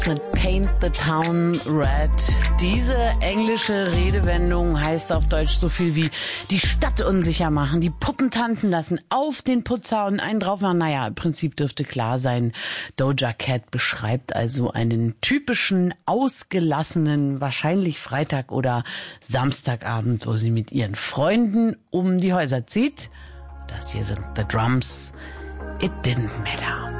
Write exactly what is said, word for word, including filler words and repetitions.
mit Paint the Town Red. Diese englische Redewendung heißt auf Deutsch so viel wie die Stadt unsicher machen, die Puppen tanzen lassen, auf den Putzer und einen drauf machen. Naja, im Prinzip dürfte klar sein, Doja Cat beschreibt also einen typischen, ausgelassenen, wahrscheinlich Freitag- oder Samstagabend, wo sie mit ihren Freunden um die Häuser zieht. Das hier sind The Drums. It didn't matter.